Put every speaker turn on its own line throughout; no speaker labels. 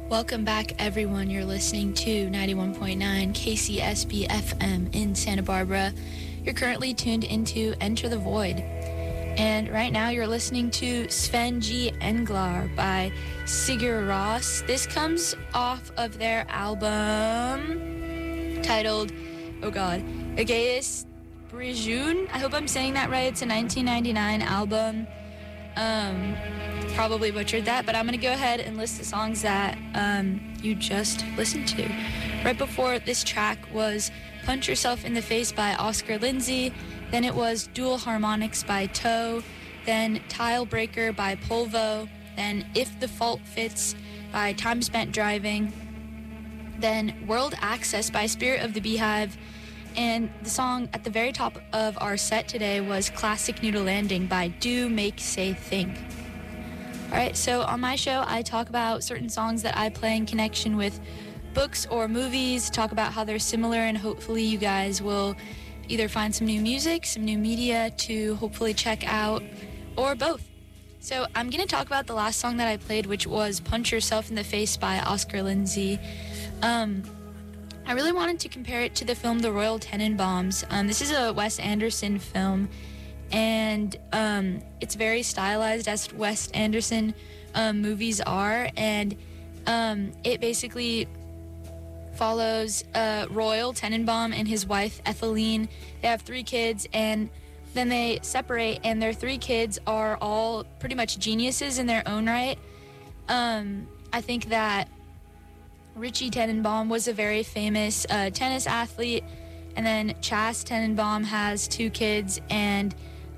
Welcome back, everyone. You're listening to 91.9 KCSB FM in Santa Barbara. You're currently tuned into Enter the Void. And right now you're listening to Sven G. Englar by Sigur Rós. This comes off of their album titled, Ageus Brijun. I hope I'm saying that right. It's a 1999 album. Probably butchered that, but I'm going to go ahead and list the songs that you just listened to. Right before this track was Punch Yourself in the Face by Oscar Lindsay, then it was Dual Harmonics by Toe, then Tile Breaker by Polvo, then If the Fault Fits by Time Spent Driving, then World Access by Spirit of the Beehive, and the song at the very top of our set today was Classic Noodle Landing by Do Make Say Think. Alright, so on my show, I talk about certain songs that I play in connection with books or movies, talk about how they're similar, and hopefully you guys will either find some new music, some new media to hopefully check out, or both. So I'm going to talk about the last song that I played, which was Punch Yourself in the Face by Oscar Lindsay. I really wanted to compare it to the film The Royal Tenenbaums. This is a Wes Anderson film, and it's very stylized as Wes Anderson movies are, and it basically follows Royal Tenenbaum and his wife Etheline. They have 3 kids, and then they separate, and their 3 kids are all pretty much geniuses in their own right. I think that Richie Tenenbaum was a very famous tennis athlete, and then Chas Tenenbaum has 2 kids, and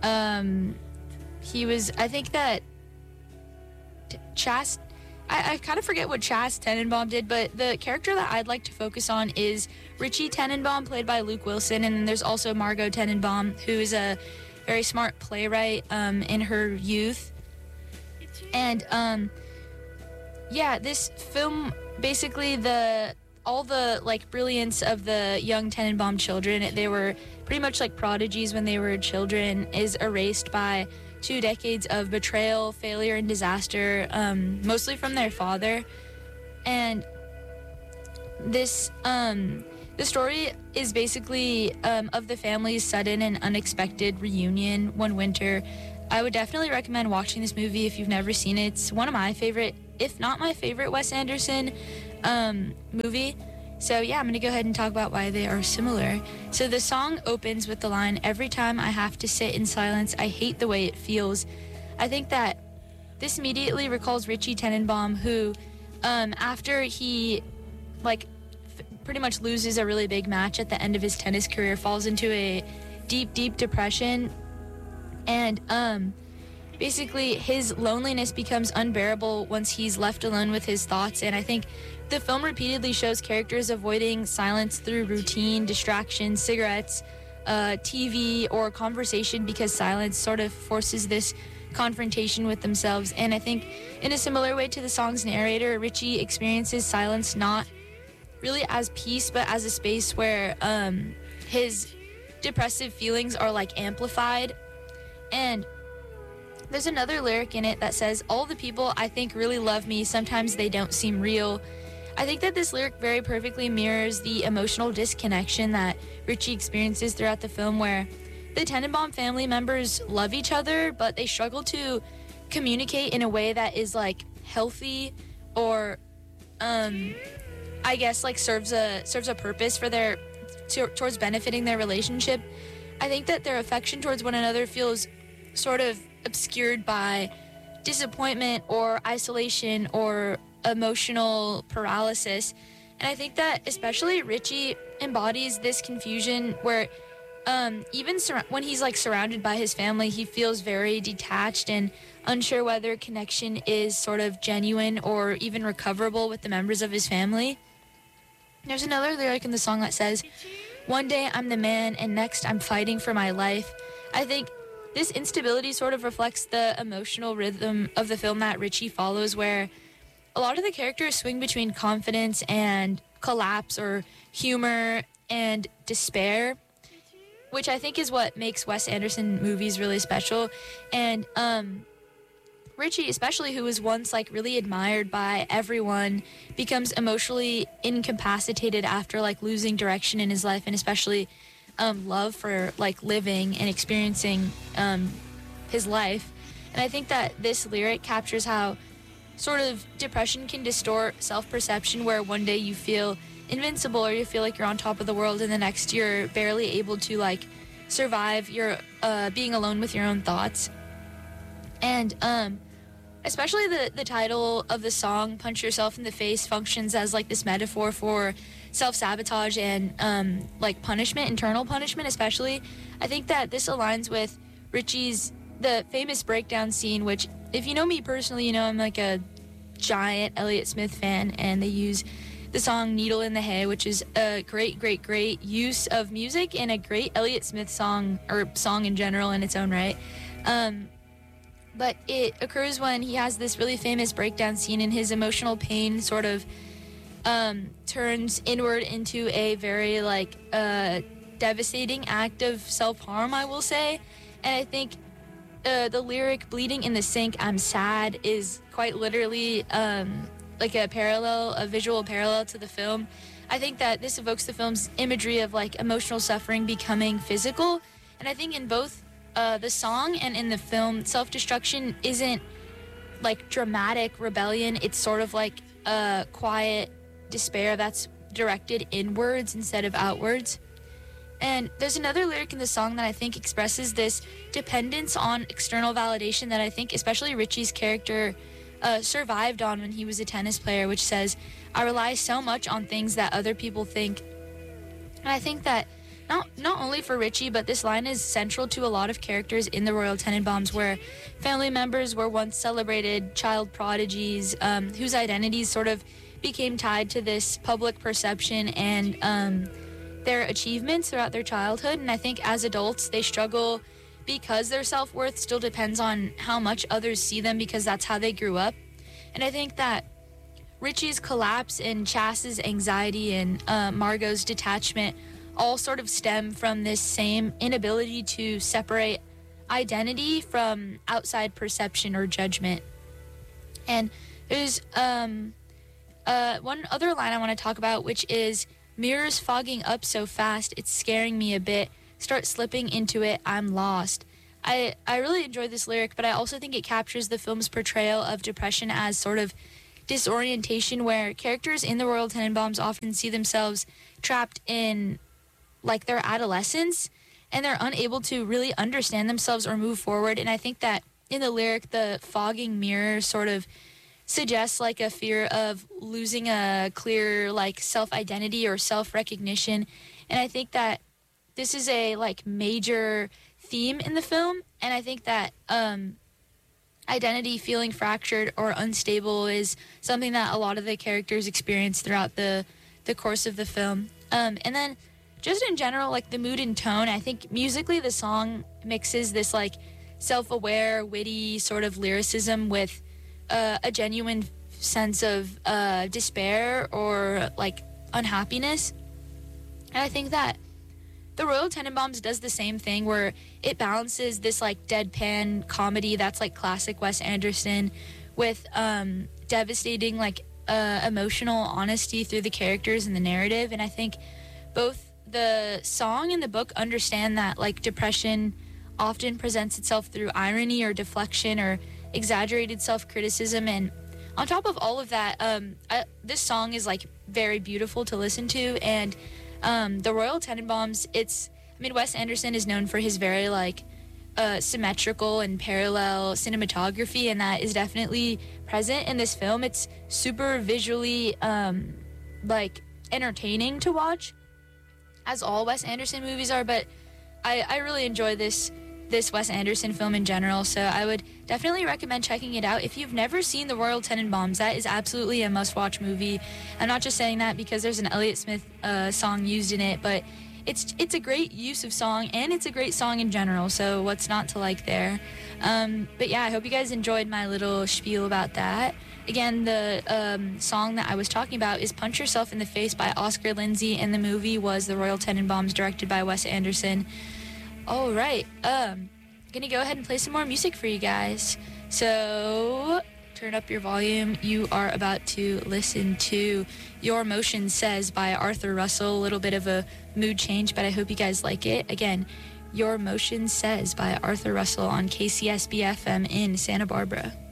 he was, I think that Chas, I kind of forget what Chas Tenenbaum did, but the character that I'd like to focus on is Richie Tenenbaum, played by Luke Wilson, and then there's also Margot Tenenbaum, who is a very smart playwright in her youth. And this film, basically all the like brilliance of the young Tenenbaum children, they were pretty much like prodigies when they were children, is erased by 2 decades of betrayal, failure, and disaster, mostly from their father. And this the story is basically of the family's sudden and unexpected reunion one winter. I would definitely recommend watching this movie if you've never seen it. It's one of my favorite, if not my favorite, Wes Anderson movie. So yeah, I'm going to go ahead and talk about why they are similar. So the song opens with the line, "Every time I have to sit in silence, I hate the way it feels." I think that this immediately recalls Richie Tenenbaum, who after he pretty much loses a really big match at the end of his tennis career, falls into a deep depression, and basically his loneliness becomes unbearable once he's left alone with his thoughts. And I think the film repeatedly shows characters avoiding silence through routine, distractions, cigarettes, TV, or conversation, because silence sort of forces this confrontation with themselves. And I think in a similar way to the song's narrator, Richie experiences silence not really as peace, but as a space where his depressive feelings are like amplified. And there's another lyric in it that says, "All the people I think really love me, sometimes they don't seem real." I think that this lyric very perfectly mirrors the emotional disconnection that Richie experiences throughout the film, where the Tenenbaum family members love each other, but they struggle to communicate in a way that is like healthy, or I guess like serves a purpose for towards benefiting their relationship. I think that their affection towards one another feels sort of obscured by disappointment or isolation or emotional paralysis. And I think that especially Richie embodies this confusion where even when he's like surrounded by his family, he feels very detached and unsure whether connection is sort of genuine or even recoverable with the members of his family. There's another lyric in the song that says, "One day I'm the man and next I'm fighting for my life." I think this instability sort of reflects the emotional rhythm of the film that Richie follows, where a lot of the characters swing between confidence and collapse, or humor and despair, which I think is what makes Wes Anderson movies really special. And Richie, especially, who was once like really admired by everyone, becomes emotionally incapacitated after like losing direction in his life, and especially love for like living and experiencing his life. And I think that this lyric captures how sort of depression can distort self-perception, where one day you feel invincible or you feel like you're on top of the world, and the next you're barely able to like survive your being alone with your own thoughts. And especially the title of the song, Punch Yourself in the Face, functions as like this metaphor for self-sabotage and like punishment, internal punishment especially. I think that this aligns with Richie's the famous breakdown scene, which, if you know me personally, you know I'm like a giant Elliott Smith fan, and they use the song Needle in the Hay, which is a great use of music and a great Elliott Smith song, or song in general in its own right. But it occurs when he has this really famous breakdown scene, and his emotional pain sort of turns inward into a very like devastating act of self-harm, I will say. And I think the lyric "bleeding in the sink, I'm sad" is quite literally like a visual parallel to the film. I think that this evokes the film's imagery of like emotional suffering becoming physical, and I think in both the song and in the film, self-destruction isn't like dramatic rebellion. It's sort of like a quiet despair that's directed inwards instead of outwards. And there's another lyric in the song that I think expresses this dependence on external validation that I think especially Richie's character survived on when he was a tennis player, which says, "I rely so much on things that other people think." And I think that not only for Richie, but this line is central to a lot of characters in the Royal Tenenbaums, where family members were once celebrated child prodigies whose identities sort of became tied to this public perception and their achievements throughout their childhood. And I think as adults, they struggle because their self-worth still depends on how much others see them, because that's how they grew up. And I think that Richie's collapse and Chas's anxiety and Margot's detachment all sort of stem from this same inability to separate identity from outside perception or judgment. And there's one other line I want to talk about, which is, "Mirrors fogging up so fast, it's scaring me a bit. Start slipping into it, I'm lost." I really enjoy this lyric, but I also think it captures the film's portrayal of depression as sort of disorientation, where characters in the Royal Tenenbaums often see themselves trapped in like their adolescence, and they're unable to really understand themselves or move forward. And I think that in the lyric, the fogging mirror sort of suggests like a fear of losing a clear like self-identity or self-recognition. And I think that this is a like major theme in the film, and I think that identity feeling fractured or unstable is something that a lot of the characters experience throughout the course of the film. And then just in general, like the mood and tone, I think musically the song mixes this like self-aware, witty sort of lyricism with a genuine sense of despair or like unhappiness. And I think that the Royal Tenenbaums does the same thing, where it balances this like deadpan comedy that's like classic Wes Anderson with devastating like emotional honesty through the characters and the narrative. And I think both the song and the book understand that like depression often presents itself through irony or deflection or exaggerated self-criticism. And on top of all of that, this song is like very beautiful to listen to. And the Royal Tenenbaums, Wes Anderson is known for his very like symmetrical and parallel cinematography, and that is definitely present in this film. It's super visually like entertaining to watch, as all Wes Anderson movies are, but I really enjoy this Wes Anderson film in general, so I would definitely recommend checking it out. If you've never seen The Royal Tenenbaums, that is absolutely a must-watch movie. I'm not just saying that because there's an Elliott Smith song used in it, but it's a great use of song, and it's a great song in general, so what's not to like there? But yeah, I hope you guys enjoyed my little spiel about that. Again, the song that I was talking about is Punch Yourself in the Face by Oscar Lindsay, and the movie was The Royal Tenenbaums, directed by Wes Anderson. All right, gonna go ahead and play some more music for you guys. So turn up your volume. You are about to listen to Your Motion Says by Arthur Russell. A little bit of a mood change, but I hope you guys like it. Again, Your Motion Says by Arthur Russell on KCSB FM in Santa Barbara.